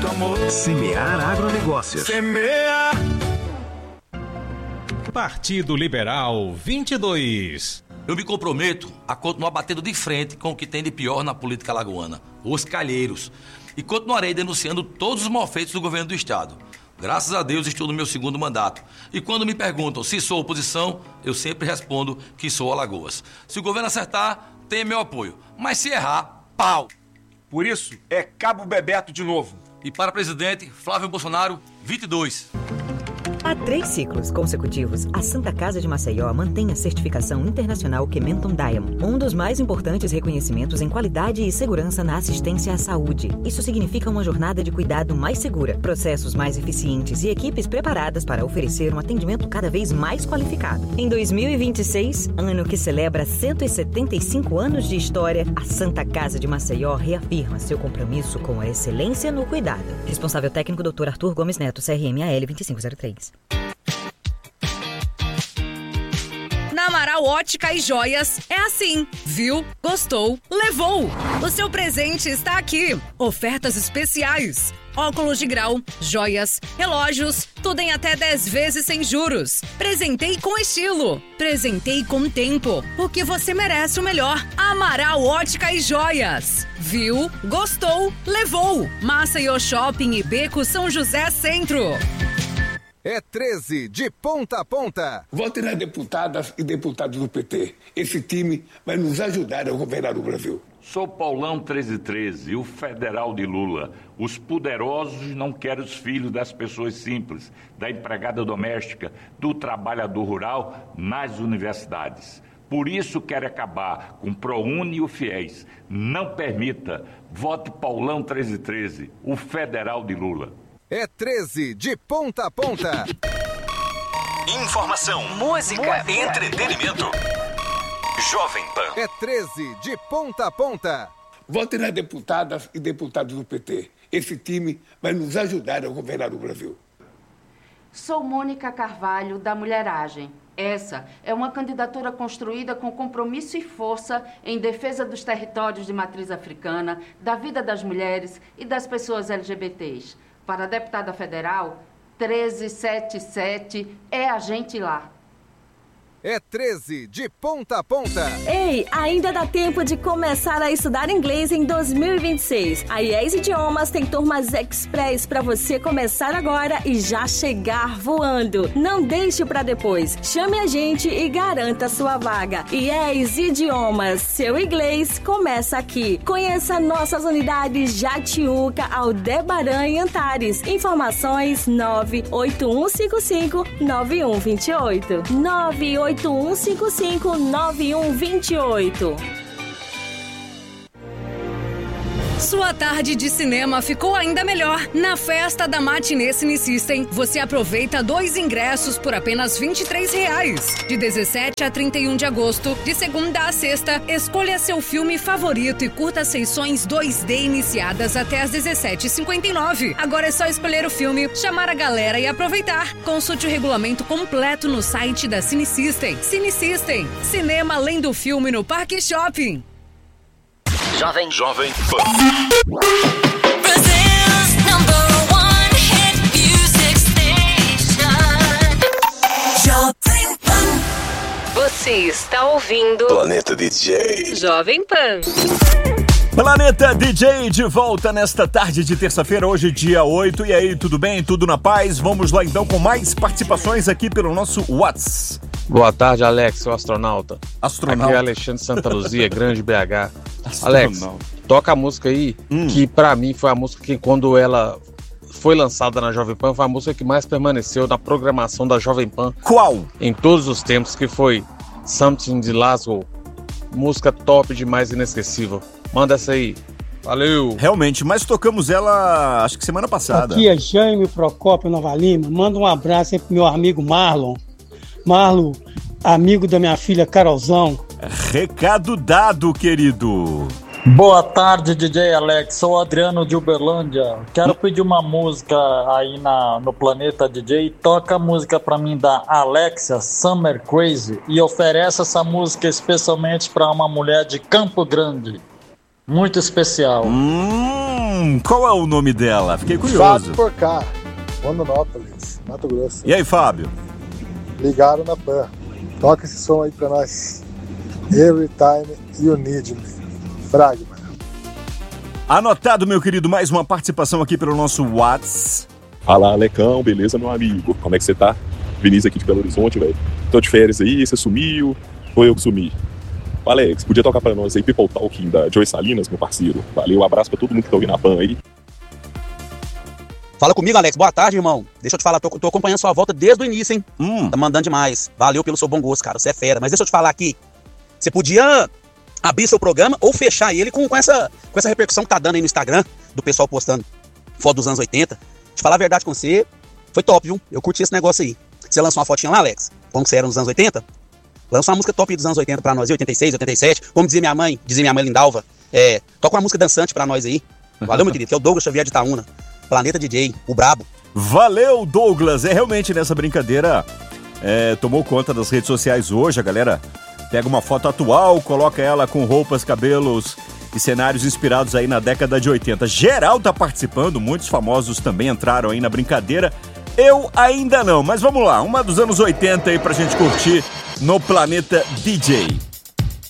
muito amor. Semear Agronegócios. Semear. Partido Liberal 22. Eu me comprometo a continuar batendo de frente com o que tem de pior na política alagoana, os calheiros. E continuarei denunciando todos os malfeitos do governo do Estado. Graças a Deus estou no meu segundo mandato. E quando me perguntam se sou oposição, eu sempre respondo que sou Alagoas. Se o governo acertar, tem meu apoio. Mas se errar, pau! Por isso, é Cabo Bebeto de novo. E para presidente, Flávio Bolsonaro, 22. Há 3 ciclos consecutivos, a Santa Casa de Maceió mantém a certificação internacional Kementon Diamond, um dos mais importantes reconhecimentos em qualidade e segurança na assistência à saúde. Isso significa uma jornada de cuidado mais segura, processos mais eficientes e equipes preparadas para oferecer um atendimento cada vez mais qualificado. Em 2026, ano que celebra 175 anos de história, a Santa Casa de Maceió reafirma seu compromisso com a excelência no cuidado. Responsável técnico Dr. Arthur Gomes Neto, CRM-AL 2503. Na Amaral Ótica e Joias é assim. Viu? Gostou? Levou! O seu presente está aqui. Ofertas especiais. Óculos de grau, joias, relógios, tudo em até 10 vezes sem juros. Presentei com estilo. Presentei com tempo. Porque você merece o melhor. Amaral Ótica e Joias. Viu? Gostou? Levou! Maceió Shopping e Beco São José Centro. É 13 de ponta a ponta. Vote nas deputadas e deputados do PT. Esse time vai nos ajudar a governar o Brasil. Sou Paulão 1313, o federal de Lula. Os poderosos não querem os filhos das pessoas simples, da empregada doméstica, do trabalhador rural nas universidades. Por isso quero acabar com o ProUni e o FIES. Não permita. Vote Paulão 1313, o federal de Lula. É 13 de ponta a ponta. Informação, música, entretenimento. Jovem Pan. É 13 de ponta a ponta. Vote nas deputadas e deputados do PT. Esse time vai nos ajudar a governar o Brasil. Sou Mônica Carvalho, da Mulheragem. Essa é uma candidatura construída com compromisso e força em defesa dos territórios de matriz africana, da vida das mulheres e das pessoas LGBTs. Para a deputada federal, 1377 é a gente lá. É 13 de ponta a ponta. Ei, ainda dá tempo de começar a estudar inglês em 2026. A IES Idiomas tem turmas express para você começar agora e já chegar voando. Não deixe para depois. Chame a gente e garanta sua vaga. IES Idiomas, seu inglês começa aqui. Conheça nossas unidades Jatiuca, Aldebaran e Antares. Informações 98155-9128. 98155-9128. Sua tarde de cinema ficou ainda melhor. Na festa da Matinê Cine System, você aproveita 2 ingressos por apenas R$23. De 17 a 31 de agosto, de segunda a sexta, escolha seu filme favorito e curta sessões 2D iniciadas até às 17h59. Agora é só escolher o filme, chamar a galera e aproveitar. Consulte o regulamento completo no site da Cine System. Cine System, cinema além do filme no Parque Shopping. Jovem Pan. Brazil's #1 hit music station. Jovem Pan. Você está ouvindo Planeta DJ. Jovem Pan. Planeta DJ de volta nesta tarde de terça-feira, hoje dia 8. E aí, tudo bem? Tudo na paz? Vamos lá então com mais participações aqui pelo nosso WhatsApp. Boa tarde, Alex, seu astronauta. Astronauta. Aqui é Alexandre Santa Luzia, grande BH. Alex, toca a música aí, que pra mim foi a música que quando ela foi lançada na Jovem Pan, foi a música que mais permaneceu na programação da Jovem Pan. Qual? Em todos os tempos, que foi Something de Laszlo. Música top demais, inesquecível. Manda essa aí. Valeu. Realmente, mas tocamos ela acho que semana passada. Aqui é Jaime Procópio Nova Lima. Manda um abraço aí pro meu amigo Marlon. Marlon, amigo da minha filha Carolzão. Recado dado, querido. Boa tarde, DJ Alex. Sou o Adriano de Uberlândia. Quero pedir uma música aí no Planeta DJ. Toca a música pra mim da Alexia, Summer Crazy, e oferece essa música especialmente pra uma mulher de Campo Grande. Muito especial. Qual é o nome dela? Fiquei curioso. Fábio Porcar, Rondonópolis, Mato Grosso. E aí, Fábio? Ligado na PAN. Toca esse som aí pra nós. Every time you need me. Fragma. Anotado, meu querido, mais uma participação aqui pelo nosso WhatsApp. Fala, Alecão, beleza, meu amigo? Como é que você tá? Vinícius aqui de Belo Horizonte, velho. Tô de férias aí, você sumiu? Ou eu que sumi? Alex, podia tocar pra nós aí People Talking da Joey Salinas, meu parceiro. Valeu, abraço pra todo mundo que tá ouvindo a PAN aí. Fala comigo, Alex. Boa tarde, irmão. Deixa eu te falar, tô acompanhando sua volta desde o início, hein? Tá mandando demais. Valeu pelo seu bom gosto, cara. Você é fera. Mas deixa eu te falar aqui. Você podia abrir seu programa ou fechar ele com essa repercussão que tá dando aí no Instagram, do pessoal postando foto dos anos 80. Te falar a verdade com você, foi top, viu? Eu curti esse negócio aí. Você lançou uma fotinha lá, Alex? Como você era nos anos 80? Lança uma música top dos anos 80 pra nós, 86, 87. Como dizia minha mãe Lindalva, toca uma música dançante pra nós aí. Valeu, meu querido, que é o Douglas Xavier de Itaúna. Planeta DJ, o brabo. Valeu, Douglas. É realmente nessa brincadeira, tomou conta das redes sociais hoje. A galera pega uma foto atual, coloca ela com roupas, cabelos e cenários inspirados aí na década de 80. Geral tá participando, muitos famosos também entraram aí na brincadeira. Eu ainda não, mas vamos lá, uma dos anos 80 aí pra gente curtir no Planeta DJ.